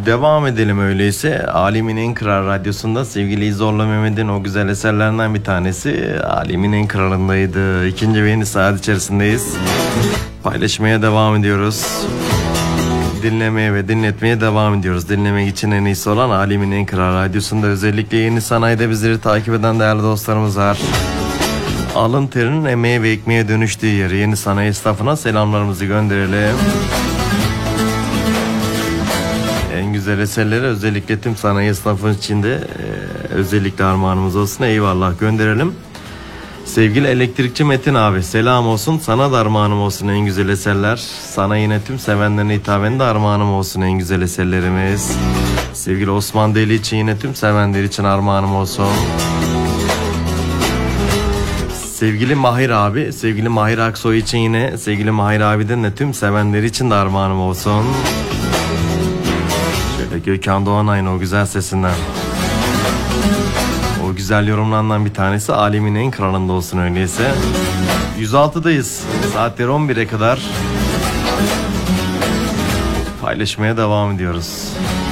Devam edelim öyleyse. Alemin en kral radyosunda sevgili İzorla Mehmet'in o güzel eserlerinden bir tanesi Alemin en kralındaydı. İkinci ve yeni saat içerisindeyiz. Paylaşmaya devam ediyoruz. Dinlemeye ve dinletmeye devam ediyoruz. Dinlemek için en iyisi olan Alemin en kral radyosunda özellikle yeni sanayide bizleri takip eden değerli dostlarımız var. Alın terinin emeğe ve ekmeğe dönüştüğü yeri yeni sanayi esnafına selamlarımızı gönderelim. En güzel eserleri özellikle tüm sanayi esnafının içinde özellikle armağanımız olsun. Eyvallah gönderelim. Sevgili elektrikçi Metin abi selam olsun. Sana da armağanım olsun en güzel eserler. Sana yine tüm sevenlerine hitaben de armağanım olsun en güzel eserlerimiz. Sevgili Osman Deli için yine tüm sevenler için armağanım olsun. Sevgili Mahir abi, sevgili Mahir Aksoy için yine sevgili Mahir abiden de tüm sevenleri için de armağanım olsun. Şöyle Gökhan Doğanay'ın o güzel sesinden. O güzel yorumlarından bir tanesi Alemin en kralında olsun öyleyse. 106'dayız. Saatler 11'e kadar paylaşmaya devam ediyoruz.